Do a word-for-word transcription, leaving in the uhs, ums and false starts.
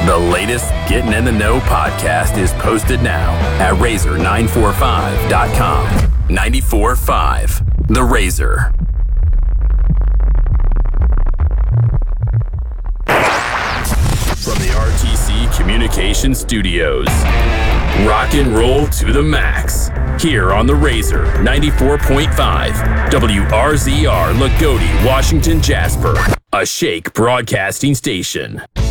The latest Getting in the Know podcast is posted now at razor nine four five dot com. ninety-four point five, The Razor. From the R T C Communication Studios, rock and roll to the max. Here on The Razor, ninety-four point five, W R Z R, Lagodi, Washington, Jasper, a Shake broadcasting station.